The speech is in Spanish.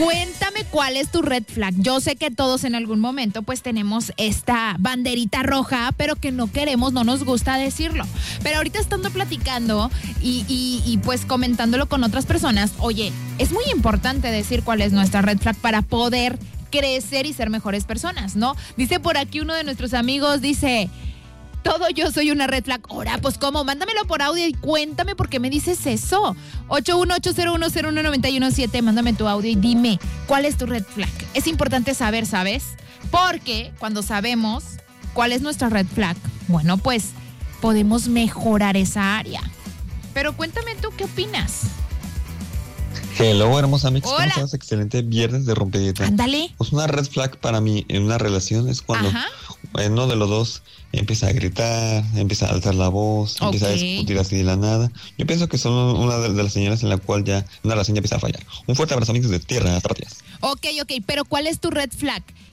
Cuéntame cuál es tu red flag. Yo sé que todos en algún momento pues tenemos esta banderita roja, pero que no queremos, no nos gusta decirlo. Pero ahorita estando platicando y pues comentándolo con otras personas, oye, es muy importante decir cuál es nuestra red flag para poder crecer y ser mejores personas, ¿no? Dice por aquí uno de nuestros amigos, dice... Todo yo soy una red flag. Ahora, pues, ¿cómo? Mándamelo por audio y cuéntame por qué me dices eso. 81801019117, mándame tu audio y dime cuál es tu red flag. Es importante saber, ¿sabes? Porque cuando sabemos cuál es nuestra red flag, bueno, pues, podemos mejorar esa área. Pero cuéntame tú, ¿qué opinas? Hello, hermosa mix. Hola. ¿Cómo estás? Excelente viernes de rompedita. Ándale. Pues una red flag para mí en una relación es cuando uno de los dos empieza a gritar, empieza a alzar la voz, empieza a discutir así de la nada. Yo pienso que son una de las señales en la cual ya una relación ya empieza a fallar. Un fuerte abrazo, amigos de tierra, hasta Matías. Ok, pero ¿cuál es tu red flag?